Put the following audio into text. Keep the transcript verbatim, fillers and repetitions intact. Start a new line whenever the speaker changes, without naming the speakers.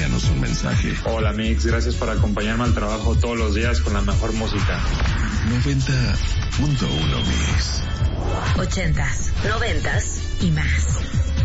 envíanos un mensaje.
Hola Mix, gracias por acompañarme al trabajo todos los días con la mejor música.
noventa punto uno Mix.
Ochentas, noventas y más.